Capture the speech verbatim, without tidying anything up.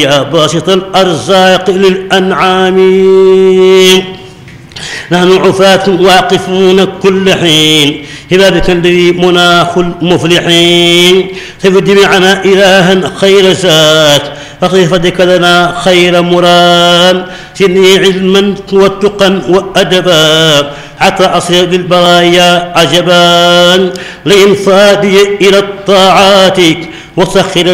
يا باسط الأرزاق للأنعام نحن عفاة واقفون كل حين هبابك الذي مناخ المفلحين خف جميعنا إلها خير ذات فخف فضلك لنا خير مرام زدني علما واتقا وأدبا حتى أصل للبرايا عجبا لإنفادي إلى الطاعات وسخر